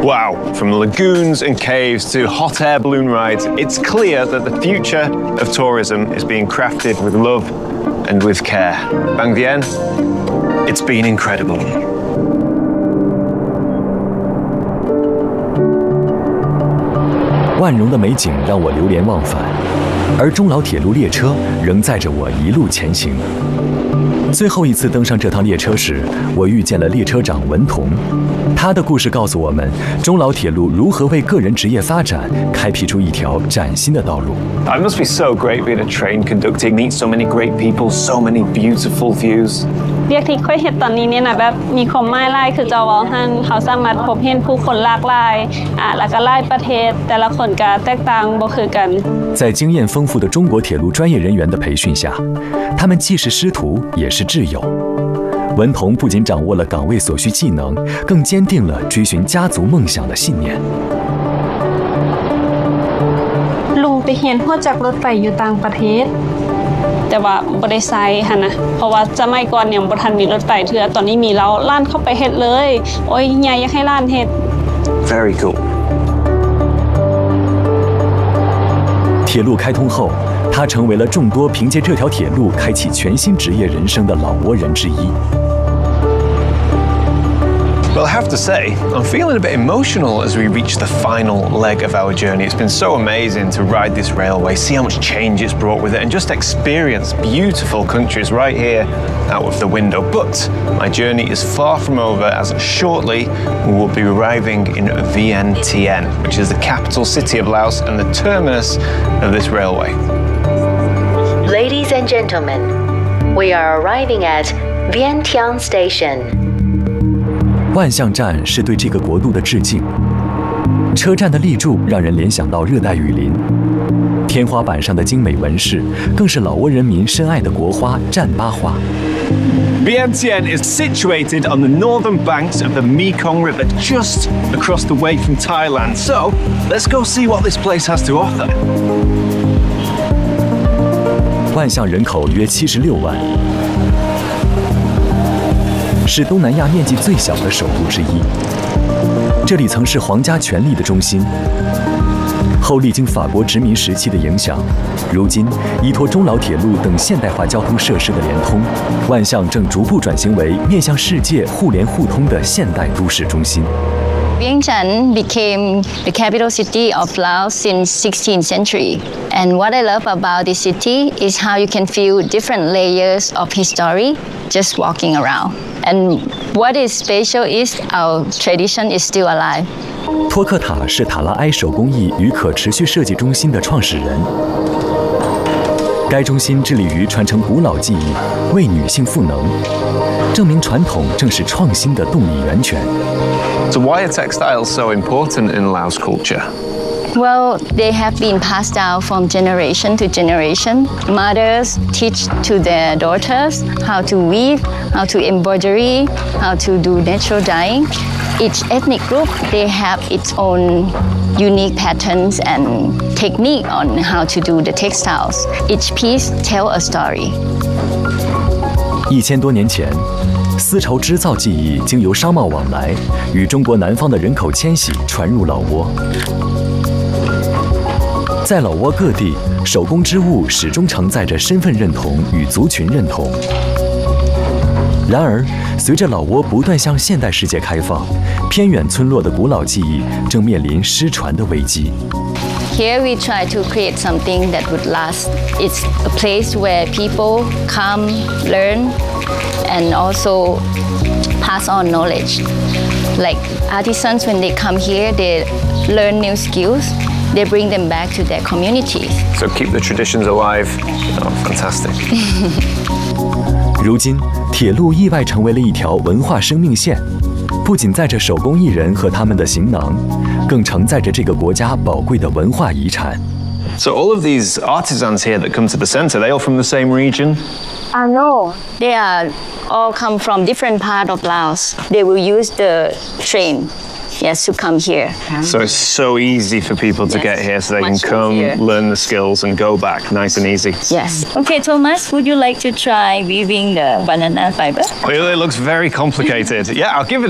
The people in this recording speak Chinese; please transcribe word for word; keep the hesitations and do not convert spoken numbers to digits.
Wow, from lagoons and caves to hot air balloon rides, it's clear that the future of tourism is being crafted with love and with care. Bang Vieng, it's been incredible. 万荣的美景让我流连忘返，而中老铁路列车仍载着我一路前行。最后一次登上这趟列车时，我遇见了列车长文同。他的故事告诉我们，中老铁路如何为个人职业发展开辟出一条崭新的道路。 It must be so great being a train conductor, meet so many great people, so many beautiful views. เรียกที่ค่อยเห็นตอนนี้เนี่ยนะแบบมีความหมายหลายคือเจ้าว่าท่านเขาสามารถพบเห็นผู้คนหลากหลายอ่าแล้วก็หลายประเทศแต่ละคนก็แตกต่างบ่คือกัน在经验丰富的中国铁路专业人员的培训下，他们既是师徒，也是挚友。文同不仅掌握了岗位所需技能，更坚定了追寻家族梦想的信念。 ลุงไปเรียนรู้จักรถไฟอยู่ต่างประเทศแต่ว่าบ่ได้ใช้หั่นนะเพราะว่าสมัยก่อนเนี่ยบ่ทันมีรถไฟเทื่อตอนนี้มีแล้วล้านเข้าไปเฮ็ดเลยโอ้ยใหญ่อยากให้ล้านเฮ็ด Very cool. 铁路开通后，他成为了众多凭借这条铁路开启全新职业人生的老挝人之一。 Well, I have to say, I'm feeling a bit emotional as we reach the final leg of our journey. It's been so amazing to ride this railway, see how much change it's brought with it, and just experience beautiful countries right here out of the window. But my journey is far from over, as shortly we will be arriving in Vientiane, which is the capital city of Laos and the terminus of this railway. Ladies and gentlemen, we are arriving at Vientiane Station. 万象站是对这个国度的致敬。车站的立柱让人联想到热带雨林，天花板上的精美纹饰更是老挝人民深爱的国花战巴花。 Vientiane is situated on the northern banks of the Mekong River, just across the way from Thailand. So, let's go see what this place has to offer. 万象人口约七十六万。是东南亚面积最小的首都之一，这里曾是皇家权力的中心，后历经法国殖民时期的影响，如今依托中老铁路等现代化交通设施的联通，万象正逐步转型为面向世界互联互通的现代都市中心。 Vientiane became the capital city of Laos since sixteenth century. And what I love about this city is how you can feel different layers of history just walking around. And what is special is our tradition is still alive. 托克塔是塔拉埃手工艺与可持续设计中心的创始人。该中心致力于传承古老技艺，为女性赋能，证明传统正是创新的动力源泉。 So why are textiles so important in Laos culture? Well, they have been passed down from generation to generation. Mothers teach to their daughters how to weave, how to embroidery, how to do natural dyeing. Each ethnic group, they have its own unique patterns and technique on how to do the textiles. Each piece tells a story. 一千多年前，丝绸织造技艺经由商贸往来，与中国南方的人口迁徙传入老挝。在老挝各地，手工织物始终承载着身份认同与族群认同。然而，随着老挝不断向现代世界开放，偏远村落的古老技艺正面临失传的危机。 Here we try to create something that would last. It's a place where people come, learn, and also pass on knowledge. Like artisans, when they come here, they learn new skills. They bring them back to their communities. So keep the traditions alive. Oh, fantastic. 如今，铁路意外成为了一条文化生命线，不仅载着手工艺人和他们的行囊，更承载着这个国家宝贵的文化遗产。 So all of these artisans here that come to the centre, they all from the same region? Uh, no, they are all come from different part of Laos. They will use the train. Yes, to come here. So it's so easy for people to yes, get here so they can much come, easier. learn the skills and go back nice and easy. Yes. Okay, Thomas, would you like to try weaving the banana fiber? Well, it looks very complicated. Yeah, I'll give it a